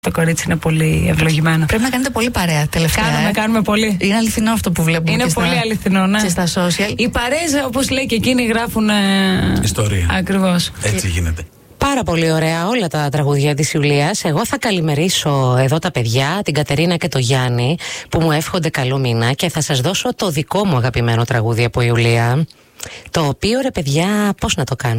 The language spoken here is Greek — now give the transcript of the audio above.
Το κορίτσι είναι πολύ ευλογημένο. Πρέπει να κάνετε πολύ παρέα τελευταία. Κάνουμε πολύ. Είναι αληθινό αυτό που βλέπουμε. Είναι πολύ αληθινό, ναι. Και στα social. Οι παρέες, όπως λέει και εκείνοι, γράφουν ιστορία. Ακριβώς. Έτσι γίνεται. Πάρα πολύ ωραία όλα τα τραγούδια της Ιουλίας. Εγώ θα καλημερίσω εδώ τα παιδιά, την Κατερίνα και το Γιάννη, που μου εύχονται καλό μήνα, και θα σας δώσω το δικό μου αγαπημένο τραγούδι από Ιουλία, το οποίο, ρε παιδιά, πώς να το κάνω.